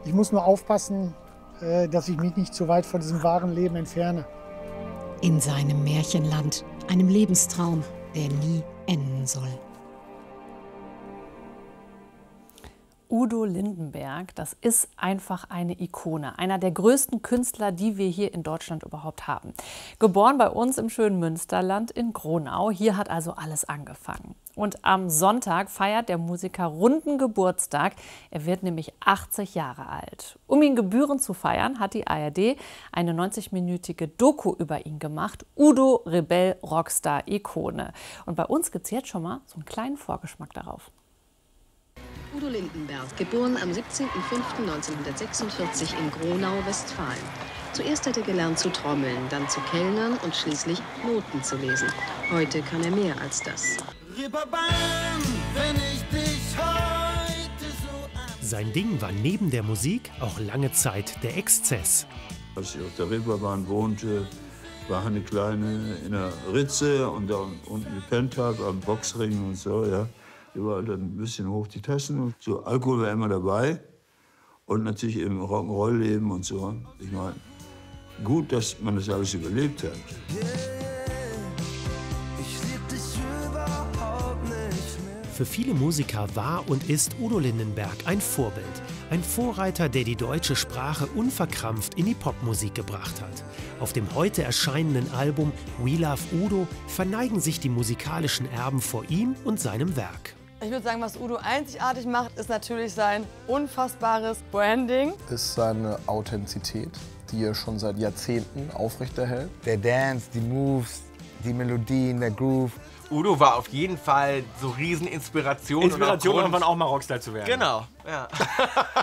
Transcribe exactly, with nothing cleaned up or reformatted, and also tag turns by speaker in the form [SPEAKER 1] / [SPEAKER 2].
[SPEAKER 1] Ich muss nur aufpassen, äh, dass ich mich nicht zu weit von diesem wahren Leben entferne.
[SPEAKER 2] In seinem Märchenland, einem Lebenstraum, der nie enden soll.
[SPEAKER 3] Udo Lindenberg, das ist einfach eine Ikone, einer der größten Künstler, die wir hier in Deutschland überhaupt haben. Geboren bei uns im schönen Münsterland in Gronau, hier hat also alles angefangen. Und am Sonntag feiert der Musiker runden Geburtstag, er wird nämlich achtzig Jahre alt. Um ihn gebührend zu feiern, hat die A R D eine neunzig-minütige Doku über ihn gemacht, Udo, Rebell, Rockstar, Ikone. Und bei uns gibt es jetzt schon mal so einen kleinen Vorgeschmack darauf.
[SPEAKER 4] Udo Lindenberg, geboren am siebzehnten fünften neunzehnhundertsechsundvierzig in Gronau, Westfalen. Zuerst hat er gelernt zu trommeln, dann zu kellnern und schließlich Noten zu lesen. Heute kann er mehr als das.
[SPEAKER 5] Wenn ich dich heute so an
[SPEAKER 6] Sein Ding war neben der Musik auch lange Zeit der Exzess.
[SPEAKER 7] Als ich auf der Reeperbahn wohnte, war eine kleine in der Ritze und da unten gepennt habe, am Boxring und so, ja. Überall dann ein bisschen hoch die Tassen. Und so, Alkohol war immer dabei. Und natürlich im Rock'n'Roll-Leben und so. Ich meine, gut, dass man das alles überlebt hat.
[SPEAKER 5] ich lieb dich überhaupt nicht mehr.
[SPEAKER 6] Für viele Musiker war und ist Udo Lindenberg ein Vorbild. Ein Vorreiter, der die deutsche Sprache unverkrampft in die Popmusik gebracht hat. Auf dem heute erscheinenden Album We Love Udo verneigen sich die musikalischen Erben vor ihm und seinem Werk.
[SPEAKER 8] Ich würde sagen, was Udo einzigartig macht, ist natürlich sein unfassbares Branding.
[SPEAKER 9] Ist seine Authentizität, die er schon seit Jahrzehnten aufrechterhält.
[SPEAKER 10] Der Dance, die Moves, die Melodien, der Groove.
[SPEAKER 11] Udo war auf jeden Fall so Rieseninspiration.
[SPEAKER 12] Inspiration, irgendwann auch mal Rockstar zu werden.
[SPEAKER 11] Genau, ja.